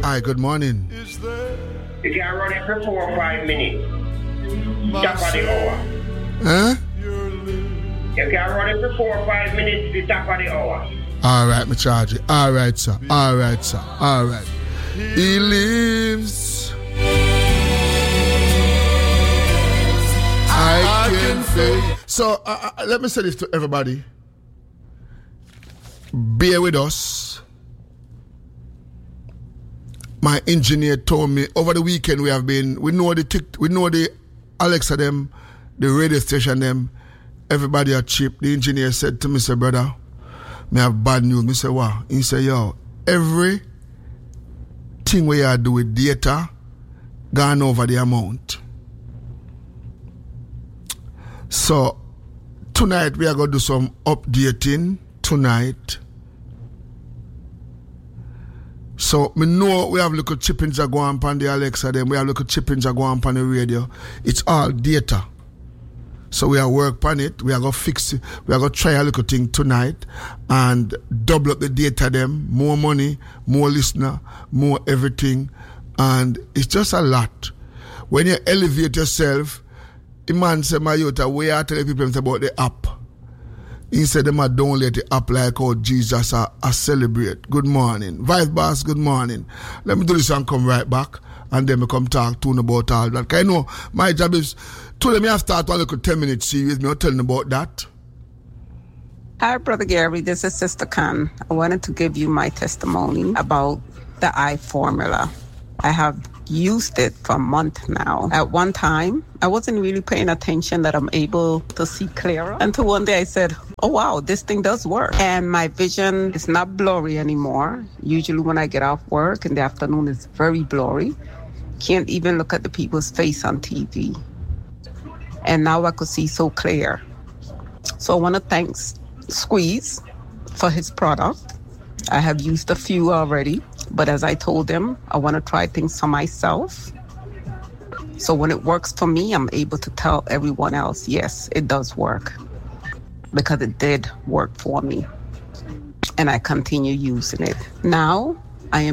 Hi, good morning. You can run it for 4 or 5 minutes. Top of the hour. Huh? You can run it for 4 or 5 minutes to the top of the hour. All right, me charge it. All right, sir. All right, sir. All right. He lives. I can say. So, let me say this to everybody. Bear with us. My engineer told me over the weekend we know the Alexa them, the radio station them, everybody are cheap. The engineer said to me, say, brother, me have bad news. Me say, wow. He said, yo, every thing we are do with data gone over the amount. So tonight we are going to do some updating tonight. So me know we have little chippings that go on the Alexa, then we have little chippings that go on the radio. It's all data. So we are work on it. We are going to fix it. We are going to try a little thing tonight and double up the data them. More money, more listener, more everything. And it's just a lot. When you elevate yourself, the man said, my youth, we are telling people about the app. He said, them are don't let the app like how Jesus are celebrate. Good morning. Vice Boss, good morning. Let me do this and come right back. And then we come talk to you about all that. Because I know my job is, today me have start one little 10-minute series. Me telling about that. Hi, Brother Gary. This is Sister Khan. I wanted to give you my testimony about the eye formula. I have used it for a month now. At one time, I wasn't really paying attention that I'm able to see clearer. Until one day I said, oh wow, this thing does work. And my vision is not blurry anymore. Usually when I get off work in the afternoon, it's very blurry. Can't even look at the people's face on TV. And now I could see so clear. So I want to thank Squeeze for his product. I have used a few already. But as I told him, I want to try things for myself. So when it works for me, I'm able to tell everyone else, yes, it does work. Because it did work for me. And I continue using it. Now, I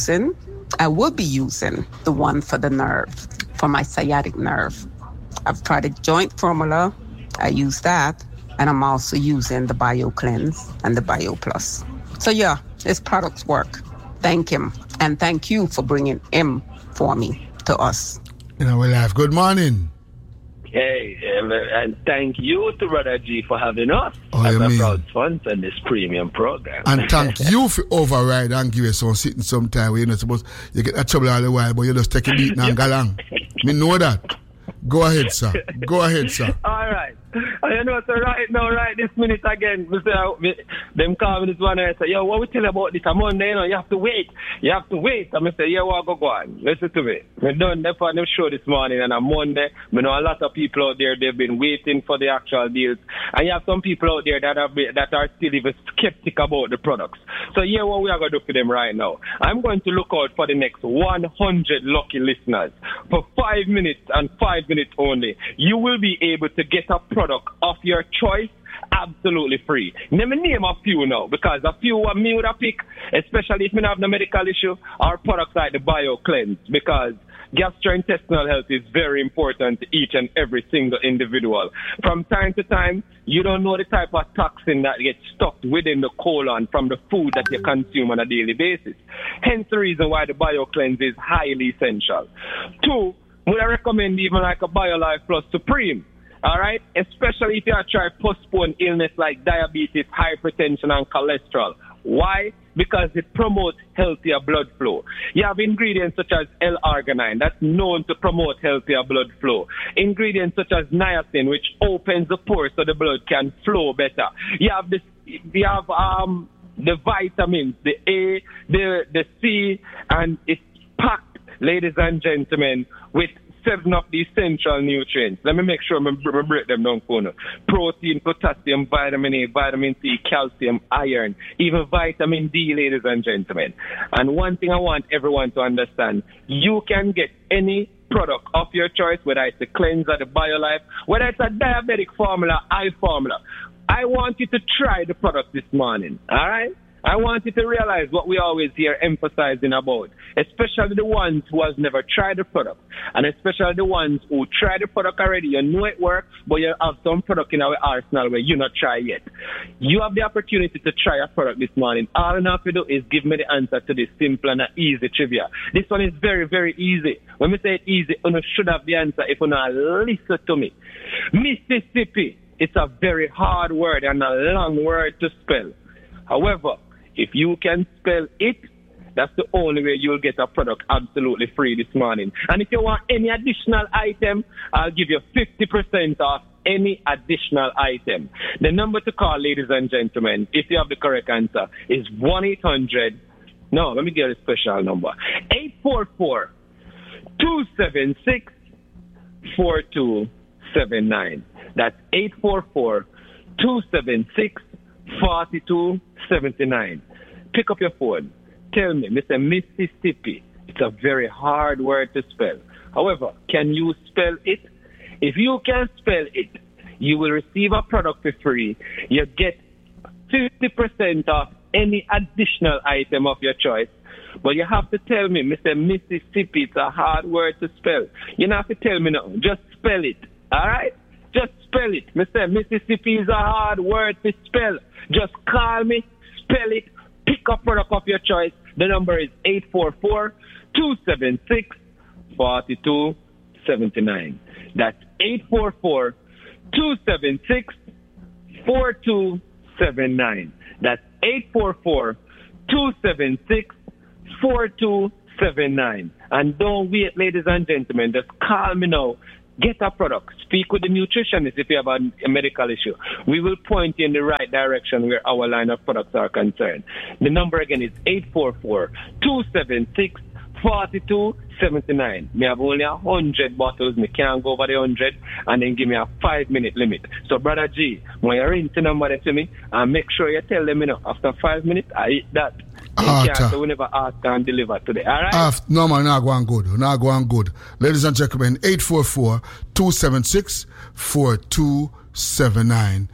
will be using the one for the nerve, for my sciatic nerve. I've tried a joint formula. I use that. And I'm also using the BioCleanse and the BioPlus. So yeah, his products work. Thank him. And thank you for bringing him for me to us. In our life. Good morning. Hey, and thank you to Brother G for having us as a proud sponsor in this premium program. And thank you for override and give us some sitting sometime where you're not supposed you get that trouble all the while, but you just take a beat and go along. Me know that. Go ahead, sir. Go ahead, sir. All right. You know, so right this minute again, them call me this one and say, yo, what we tell you about this on Monday, you know, you have to wait. And I say, yeah, well, go on. Listen to me. We done that for them show this morning and on Monday, we know a lot of people out there, they've been waiting for the actual deals. And you have some people out there that are still even skeptical about the products. So yeah, what we are going to do for them right now. I'm going to look out for the next 100 lucky listeners. For 5 minutes and 5 minutes only, you will be able to get a product of your choice absolutely free. Let me name a few now, because a few what me would have pick, especially if me have no medical issue, are products like the BioCleanse, because gastrointestinal health is very important to each and every single individual. From time to time, you don't know the type of toxin that gets stuck within the colon from the food that you consume on a daily basis. Hence the reason why the BioCleanse is highly essential. 2, would I recommend even like a BioLife Plus Supreme? All right, especially if you are trying to postpone illness like diabetes, hypertension, and cholesterol. Why? Because it promotes healthier blood flow. You have ingredients such as L-arginine, that's known to promote healthier blood flow. Ingredients such as niacin, which opens the pores so the blood can flow better. You have the vitamins, the A, the C, and it's packed, ladies and gentlemen, with 7 of the essential nutrients. Let me make sure I break them down for you. Protein, potassium, vitamin A, vitamin C, calcium, iron, even vitamin D, ladies and gentlemen. And one thing I want everyone to understand, you can get any product of your choice, whether it's a cleanser, the BioLife, whether it's a diabetic formula, eye formula. I want you to try the product this morning, all right? I want you to realize what we always hear emphasizing about, especially the ones who has never tried the product, and especially the ones who tried the product already. You know it works, but you have some product in our arsenal where you not try yet. You have the opportunity to try a product this morning. All you have to do is give me the answer to this simple and easy trivia. This one is very, very easy. When we say it easy, you should have the answer if you not listen to me. Mississippi. It's a very hard word and a long word to spell. However, if you can spell it, that's the only way you'll get a product absolutely free this morning. And if you want any additional item, I'll give you 50% off any additional item. The number to call, ladies and gentlemen, if you have the correct answer, is 1-800. No, let me get a special number. 844-276-4279. That's 844-276-4279. Pick up your phone. Tell me, Mr. Mississippi. It's a very hard word to spell. However, can you spell it? If you can spell it, you will receive a product for free. You get 50% off any additional item of your choice. But you have to tell me, Mr. Mississippi, it's a hard word to spell. You don't have to tell me no. Just spell it. All right? Just spell it. Mr. Mississippi is a hard word to spell. Just call me, spell it, pick a product of your choice. The number is 844-276-4279. That's 844-276-4279. That's 844-276-4279. And don't wait, ladies and gentlemen. Just call me now. Get a product. Speak with the nutritionist if you have a medical issue. We will point you in the right direction where our line of products are concerned. The number again is 844-276-4279. Me have only 100 bottles. Me can't go over the 100 and then give me a 5-minute limit. So, Brother G, when you ring the number to me, and make sure you tell them, after 5 minutes, I eat that. So we never ask and deliver today. All right? No, man, not going good. Not going good. Ladies and gentlemen, 844-276-4279.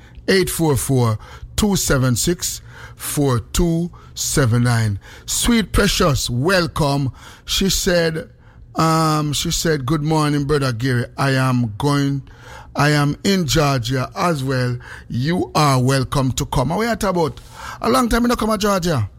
844-276-4279. Sweet Precious, welcome. She said, good morning, Brother Gary. I am in Georgia as well. You are welcome to come. What are you talking about? A long time I don't come to Georgia.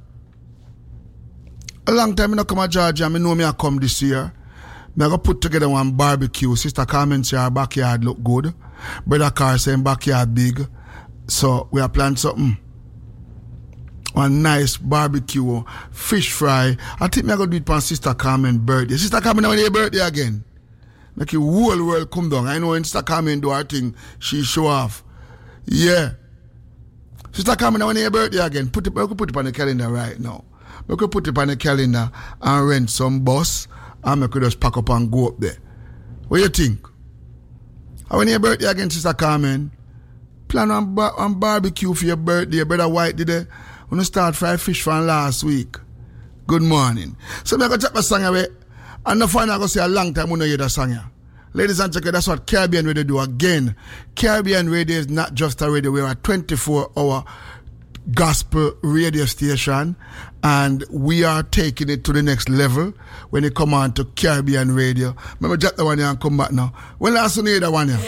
I know me I come this year. I go put together one barbecue. Sister Carmen say our backyard look good. Brother Carr saying backyard big. So we are planning something. One nice barbecue, fish fry. I think I go do it for Sister Carmen's birthday. Sister Carmen, when your birthday again? Make the whole world come down. I know when Sister Carmen do her thing, she show off. Yeah. Sister Carmen, when your birthday again? I could put it on the calendar right now. We could put it on the calendar and rent some bus and we could just pack up and go up there. What do you think? And when your birthday again, Sister Carmen, plan on barbecue for your birthday. Brother White did it. When you start fried fish from last week. Good morning. So I'm going to take my song away. And the final I'm going to say a long time we don't hear that song here. Ladies and gentlemen, that's what Caribbean Radio do again. Caribbean Radio is not just a radio. We're a 24-hour gospel radio station, and we are taking it to the next level when it come on to Caribbean Radio. Remember, drop the one here and come back now. When last you hear that one here?